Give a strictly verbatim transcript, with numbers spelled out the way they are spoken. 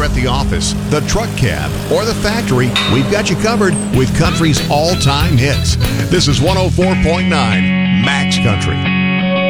you're at the office, the truck cab, or the factory, we've got you covered with country's all-time hits. This is one oh four point nine Max Country.